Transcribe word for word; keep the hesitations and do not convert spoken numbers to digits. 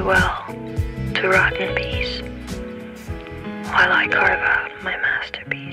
well to rot in peace while I carve out my masterpiece.